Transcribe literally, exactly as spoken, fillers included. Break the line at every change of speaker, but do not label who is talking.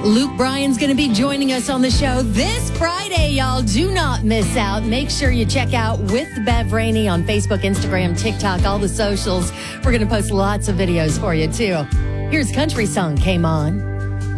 Luke Bryan's going to be joining us on the show this Friday, y'all. Do not miss out. Make sure you check out With Bev Rainey on Facebook, Instagram, TikTok, all the socials. We're going to post lots of videos for you, too. Here's Country Song Came On.